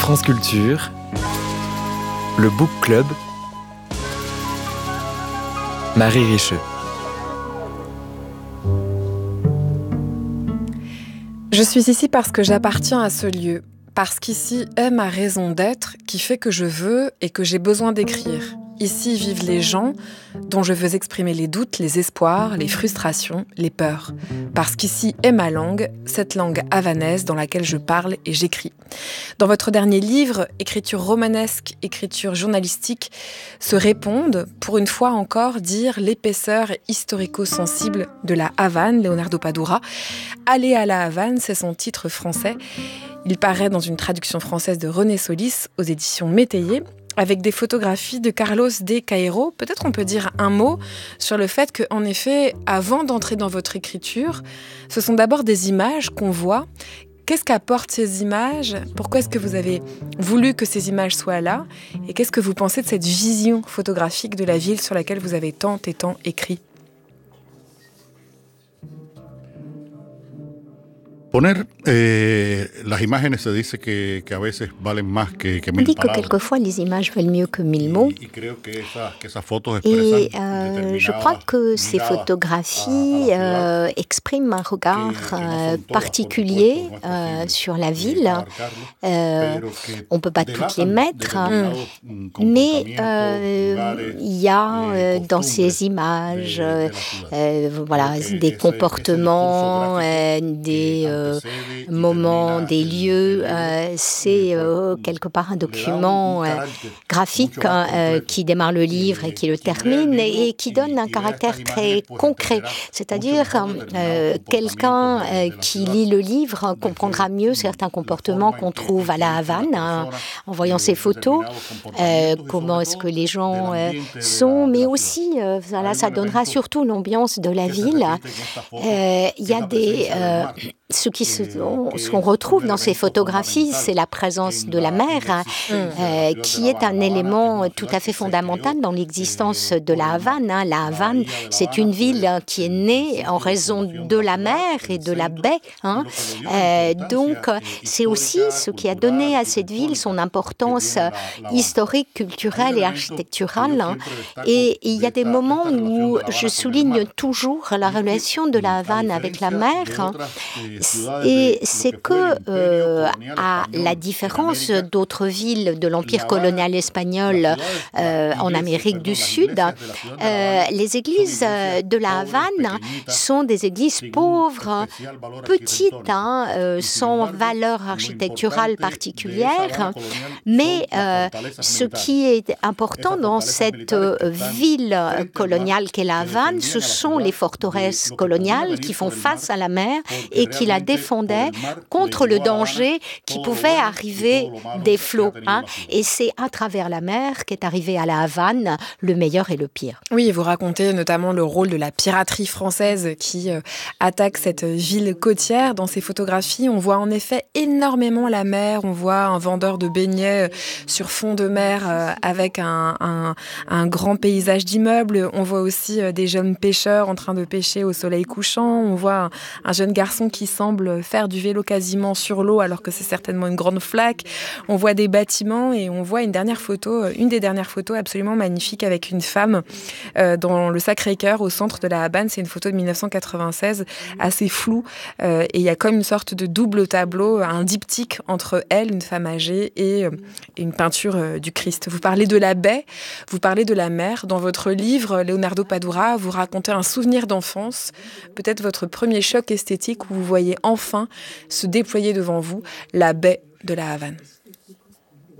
France Culture, le Book Club, Marie Richeux. Je suis ici parce que j'appartiens à ce lieu, parce qu'ici est ma raison d'être qui fait que je veux et que j'ai besoin d'écrire. Ici vivent les gens dont je veux exprimer les doutes, les espoirs, les frustrations, les peurs. Parce qu'ici est ma langue, cette langue havanaise dans laquelle je parle et j'écris. Dans votre dernier livre, écriture romanesque, écriture journalistique, se répondent, pour une fois encore, dire l'épaisseur historico-sensible de la Havane, Leonardo Padura. Aller à la Havane, c'est son titre français. Il paraît dans une traduction française de René Solis aux éditions Métayer, avec des photographies de Carlos de Cairo. Peut-être on peut dire un mot sur le fait qu'en effet, avant d'entrer dans votre écriture, ce sont d'abord des images qu'on voit. Qu'est-ce qu'apportent ces images ? Pourquoi est-ce que vous avez voulu que ces images soient là ? Et qu'est-ce que vous pensez de cette vision photographique de la ville sur laquelle vous avez tant et tant écrit ? Poner las imágenes se dice que a veces valen más que On mil dit que palabras. quelquefois les images valent mieux que 1000 mots. Y creo que esas fotos Et expresan je crois que ces photographies expriment un regard particulier sur la ville. On ne peut pas toutes les mettre, mais il y a dans ces images des comportements, des moments, des lieux. C'est quelque part un document graphique qui démarre le livre et qui le termine et qui donne un caractère très concret. C'est-à-dire quelqu'un qui lit le livre comprendra mieux certains comportements qu'on trouve à la Havane en voyant ces photos, comment est-ce que les gens sont, mais aussi ça donnera surtout l'ambiance de la ville. Il y a ce qu'on retrouve dans ces photographies, c'est la présence de la mer, qui est un élément tout à fait fondamental dans l'existence de la Havane. La Havane, c'est une ville qui est née en raison de la mer et de la baie. Donc, c'est aussi ce qui a donné à cette ville son importance historique, culturelle et architecturale. Et il y a des moments où je souligne toujours la relation de la Havane avec la mer. Et c'est que, à la différence d'autres villes de l'Empire colonial espagnol en Amérique du Sud, les églises de la Havane sont des églises pauvres, petites, sans valeur architecturale particulière, mais ce qui est important dans cette ville coloniale qu'est la Havane, ce sont les forteresses coloniales qui font face à la mer et qui la défendaient contre le danger qui pouvait arriver des flots. Et c'est à travers la mer qu'est arrivé à la Havane le meilleur et le pire. Oui, vous racontez notamment le rôle de la piraterie française qui attaque cette ville côtière. Dans ces photographies, on voit en effet énormément la mer. On voit un vendeur de beignets sur fond de mer avec un grand paysage d'immeubles. On voit aussi des jeunes pêcheurs en train de pêcher au soleil couchant. On voit un jeune garçon qui semble faire du vélo quasiment sur l'eau alors que c'est certainement une grande flaque. On voit des bâtiments et on voit une des dernières photos absolument magnifique avec une femme dans le Sacré-Cœur au centre de la Havane. C'est une photo de 1996 assez floue et il y a comme une sorte de double tableau, un diptyque entre elle, une femme âgée, et une peinture du Christ. Vous parlez de la baie, vous parlez de la mer. Dans votre livre, Leonardo Padura, vous racontez un souvenir d'enfance, peut-être votre premier choc esthétique où vous voyez enfin se déployer devant vous la baie de la Havane.